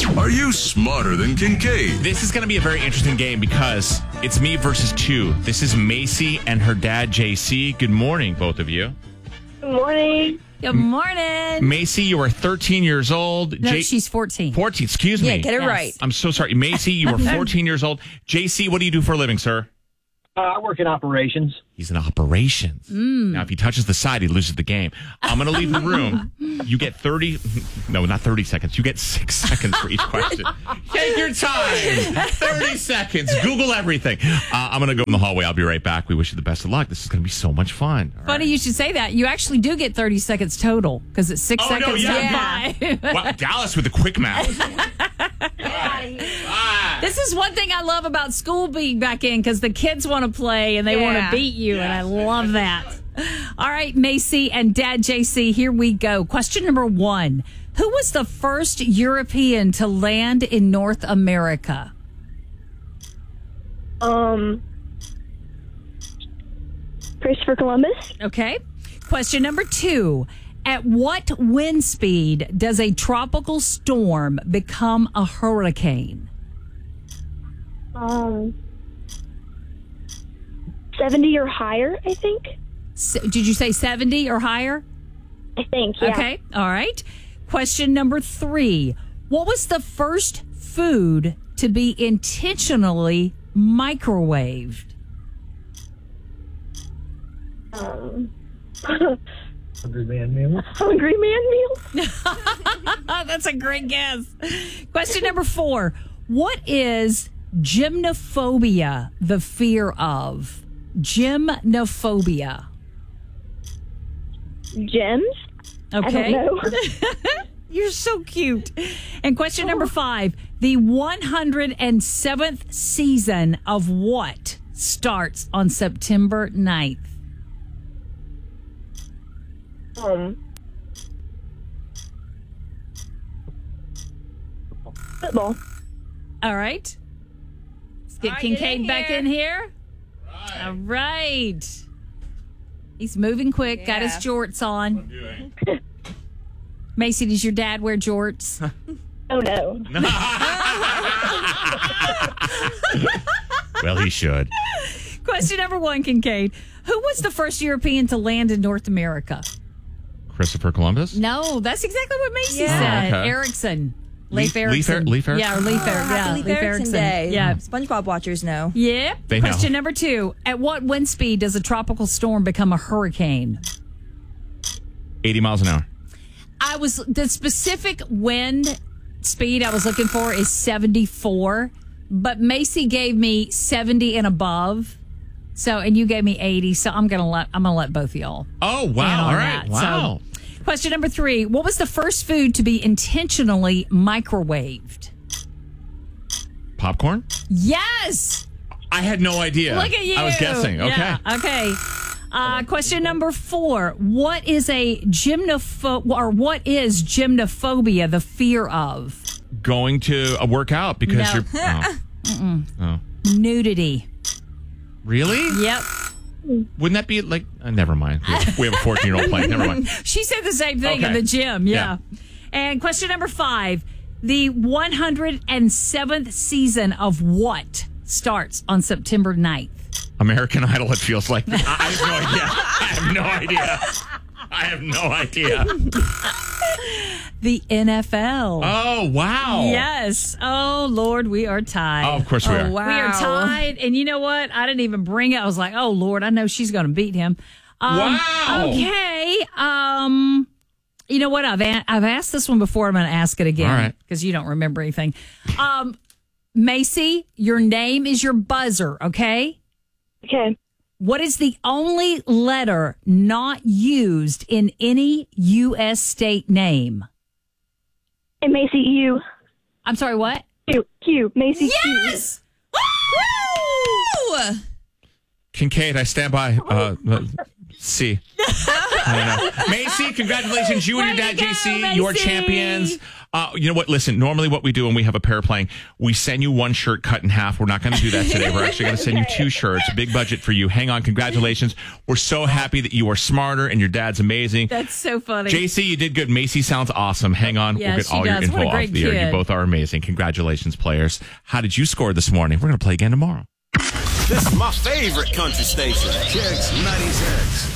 Are you smarter than Kincaid? This is going to be a very interesting game because it's me versus two. This is Macy and her dad, JC. Good morning, both of you. Good morning. Good morning. Macy, you are 13 years old. No, she's 14. 14, excuse me. Yeah, get it right. I'm so sorry. Macy, you are 14 years old. JC, what do you do for a living, sir? I work in operations. He's in operations. Now, if he touches the side, he loses the game. I'm going to leave the room. You get not 30 seconds. You get 6 seconds for each question. Take your time. 30 seconds. Google everything. I'm going to go in the hallway. I'll be right back. We wish you the best of luck. This is going to be so much fun. All Funny right. you should say that. You actually do get 30 seconds total because it's 6 seconds yeah. to buy. Wow, Dallas with the quick math. This is one thing I love about school being back in because the kids want to play and they want to beat you, and I love that. All right, Macy and Dad JC, here we go. Question number 1. Who was the first European to land in North America? Christopher Columbus. Okay. Question number 2. At what wind speed does a tropical storm become a hurricane? 70 or higher, I think. Did you say 70 or higher? I think, yeah. Okay. All right. Question number 3. What was the first food to be intentionally microwaved? Hungry man meal. Hungry man meal. That's a great guess. Question number 4. What is gymnophobia the fear of? Gymnophobia. Gems? Okay. I don't know. You're so cute. And question number 5. The 107th season of what starts on September 9th? Football. All right. Let's get Right, Kincaid get in back here. in here. All right. He's moving quick. Got his Yeah. jorts on. Macy, does your dad wear jorts? Oh, no. Well, he should. Question number 1, Kincaid. Who was the first European to land in North America? Christopher Columbus? No, that's exactly what Macy Yeah. said. Okay. Erickson. Leif Leif Erikson. Leif Erikson? Yeah, or Leif Erikson. Happy Leif Erikson Day. Yeah. SpongeBob watchers know. Yeah. They know. Question number 2. At what wind speed does a tropical storm become a hurricane? 80 miles an hour. The specific wind speed I was looking for is 74, but Macy gave me 70 and above. So, and you gave me 80. So I'm gonna let both of y'all. Oh, in wow. on All right. that. Wow. So, question number 3. What was the first food to be intentionally microwaved? Popcorn? Yes. I had no idea. Look at you. I was guessing. Okay. Yeah, okay. Question number 4. What is gymnophobia the fear of? Going to a workout because No. you're. Oh. Nudity. Really? Yep. Wouldn't that be like. Never mind. We have a 14-year-old playing. Never mind. She said the same thing in Okay. the gym. Yeah. And question number 5. The 107th season of what starts on September 9th? American Idol, it feels like. I have no idea. I have no idea. The NFL. Oh, wow. Yes. Oh, Lord, we are tied. Oh, of course we are. wow. We are tied. And you know what? I didn't even bring it. I was like, oh, Lord, I know she's going to beat him. Wow. Okay. You know what? I've asked this one before. I'm going to ask it again. All right. Because you don't remember anything. Macy, your name is your buzzer, okay? Okay. What is the only letter not used in any U.S. state name? And Macy, U. I'm sorry, what? Q. Macy, Q. Yes! Woo! Kincaid, I stand by. C. Macy, congratulations. You and your dad, JC, Macy. you're champions. You know what? Listen, normally what we do when we have a pair playing, we send you one shirt cut in half. We're not going to do that today. We're actually going to send you 2 shirts. A big budget for you. Hang on. Congratulations. We're so happy that you are smarter and your dad's amazing. That's so funny. JC, you did good. Macy sounds awesome. Hang on. Yeah, we'll get she all your does. info What a off great the air. kid. You both are amazing. Congratulations, players. How did you score this morning? We're going to play again tomorrow. This is my favorite country station. Kicks 96.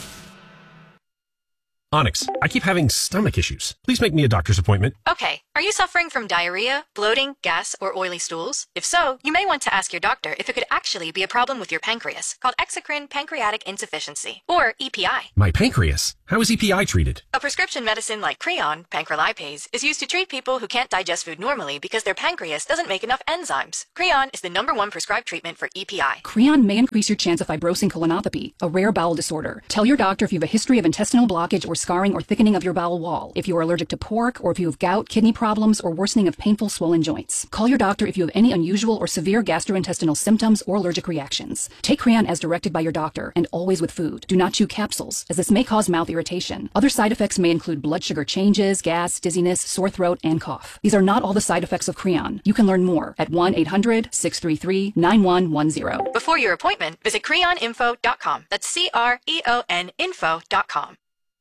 Onyx, I keep having stomach issues. Please make me a doctor's appointment. Okay, are you suffering from diarrhea, bloating, gas, or oily stools? If so, you may want to ask your doctor if it could actually be a problem with your pancreas, called exocrine pancreatic insufficiency, or EPI. My pancreas? How is EPI treated? A prescription medicine like Creon, pancrelipase, is used to treat people who can't digest food normally because their pancreas doesn't make enough enzymes. Creon is the #1 prescribed treatment for EPI. Creon may increase your chance of fibrosing colonopathy, a rare bowel disorder. Tell your doctor if you have a history of intestinal blockage or scarring or thickening of your bowel wall, if you are allergic to pork, or if you have gout, kidney problems, or worsening of painful swollen joints. Call your doctor if you have any unusual or severe gastrointestinal symptoms or allergic reactions. Take Creon as directed by your doctor, and always with food. Do not chew capsules, as this may cause mouth irritation. Other side effects may include blood sugar changes, gas, dizziness, sore throat, and cough. These are not all the side effects of Creon. You can learn more at 1-800-633-9110. Before your appointment, visit creoninfo.com. That's CREON info.com.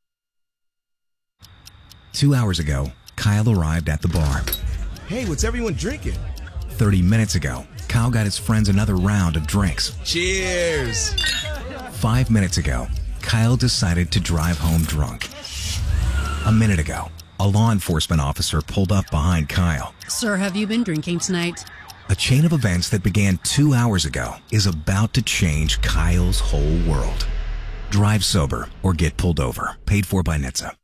2 hours ago, Kyle arrived at the bar. Hey, what's everyone drinking? 30 minutes ago, Kyle got his friends another round of drinks. Cheers. 5 minutes ago, Kyle decided to drive home drunk. A minute ago, a law enforcement officer pulled up behind Kyle. Sir, have you been drinking tonight? A chain of events that began 2 hours ago is about to change Kyle's whole world. Drive sober or get pulled over. Paid for by NHTSA.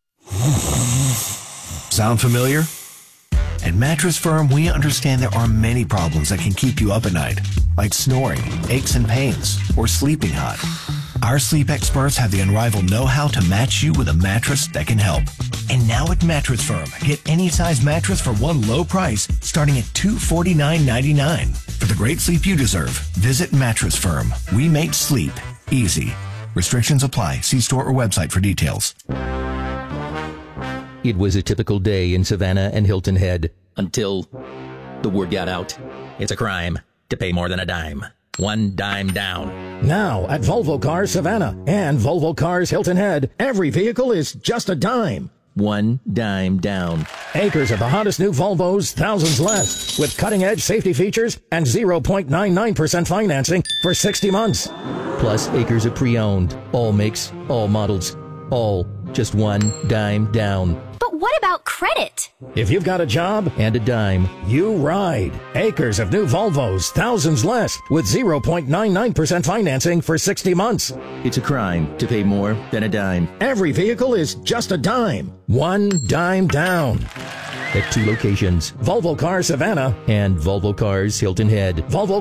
Sound familiar? At Mattress Firm, we understand there are many problems that can keep you up at night, like snoring, aches and pains, or sleeping hot. Our sleep experts have the unrivaled know-how to match you with a mattress that can help. And now at Mattress Firm, get any size mattress for one low price, starting at $249.99. For the great sleep you deserve, visit Mattress Firm. We make sleep easy. Restrictions apply. See store or website for details. It was a typical day in Savannah and Hilton Head until the word got out. It's a crime to pay more than a dime. One dime down. Now at Volvo Cars Savannah and Volvo Cars Hilton Head, every vehicle is just a dime. One dime down. Acres of the hottest new Volvos, thousands less, with cutting-edge safety features and 0.99% financing for 60 months. Plus acres of pre-owned. All makes, all models, all just one dime down. But what about credit? If you've got a job and a dime, you ride. Acres of new Volvos, thousands less, with 0.99% financing for 60 months. It's a crime to pay more than a dime. Every vehicle is just a dime. One dime down. At 2 locations, Volvo Cars Savannah and Volvo Cars Hilton Head.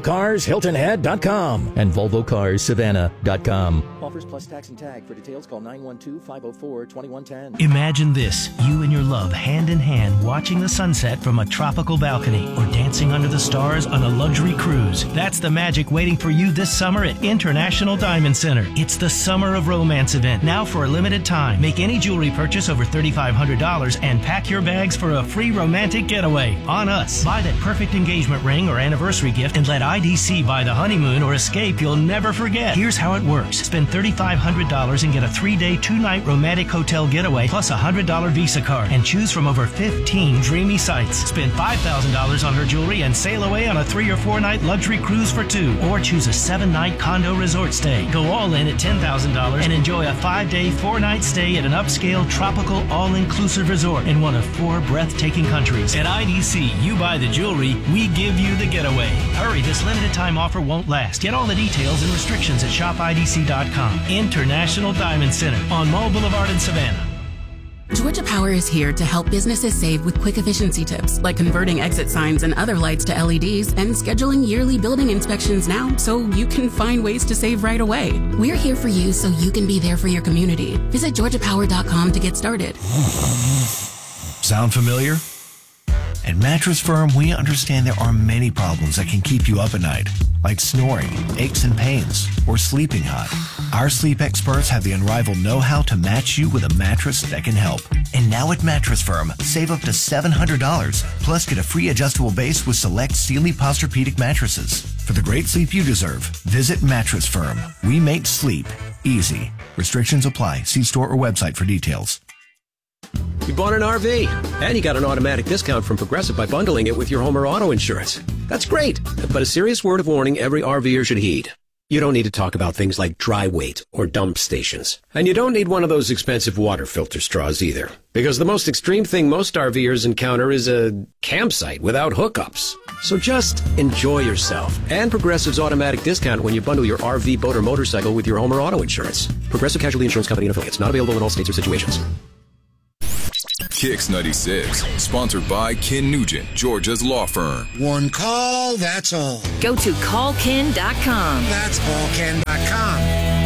VolvoCarsHiltonHead.com and VolvoCarsSavannah.com. Offers plus tax and tag. For details, call 912-504-2110. Imagine this, you and your love hand in hand watching the sunset from a tropical balcony or dancing under the stars on a luxury cruise. That's the magic waiting for you this summer at International Diamond Center. It's the Summer of Romance event, now for a limited time. Make any jewelry purchase over $3,500 and pack your bags for a free romantic getaway on us. Buy that perfect engagement ring or anniversary gift and let IDC buy the honeymoon or escape you'll never forget. Here's how it works. Spend $3,500 and get a 3-day, 2-night romantic hotel getaway plus a $100 Visa card and choose from over 15 dreamy sites. Spend $5,000 on her jewelry and sail away on a 3 or 4 night luxury cruise for 2, or choose a 7-night condo resort stay. Go all in at $10,000 and enjoy a 5-day, 4-night stay at an upscale tropical all-inclusive resort in one of 4 breathtaking countries. At IDC, you buy the jewelry, we give you the getaway. Hurry, this limited time offer won't last. Get all the details and restrictions at shopidc.com. International Diamond Center on Mall Boulevard in Savannah. Georgia Power is here to help businesses save with quick efficiency tips, like converting exit signs and other lights to LEDs and scheduling yearly building inspections now so you can find ways to save right away. We're here for you so you can be there for your community. Visit georgiapower.com to get started. Sound familiar? At Mattress Firm, we understand there are many problems that can keep you up at night, like snoring, aches and pains, or sleeping hot. Our sleep experts have the unrivaled know-how to match you with a mattress that can help. And now at Mattress Firm, save up to $700, plus get a free adjustable base with select Sealy Posturepedic mattresses. For the great sleep you deserve, visit Mattress Firm. We make sleep easy. Restrictions apply. See store or website for details. You bought an RV, and you got an automatic discount from Progressive by bundling it with your home or auto insurance. That's great, but a serious word of warning every RVer should heed. You don't need to talk about things like dry weight or dump stations. And you don't need one of those expensive water filter straws either. Because the most extreme thing most RVers encounter is a campsite without hookups. So just enjoy yourself and Progressive's automatic discount when you bundle your RV, boat, or motorcycle with your home or auto insurance. Progressive Casualty Insurance Company and affiliates. Not available in all states or situations. Kicks 96, sponsored by Ken Nugent, Georgia's law firm. One call, that's all. Go to callken.com. That's callken.com.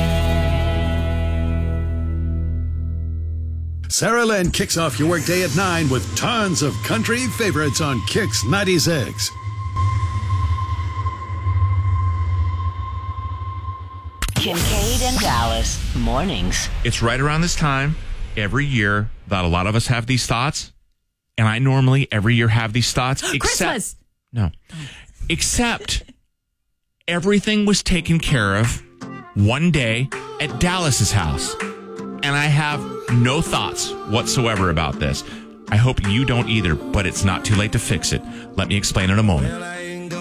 Sarah Lynn kicks off your workday at 9 with tons of country favorites on Kicks 96. Kincaid and Dallas, mornings. It's right around this time every year that a lot of us have these thoughts. And I normally every year have these thoughts. Christmas! Except everything was taken care of one day at Dallas's house. And I have no thoughts whatsoever about this. I hope you don't either, but it's not too late to fix it. Let me explain in a moment.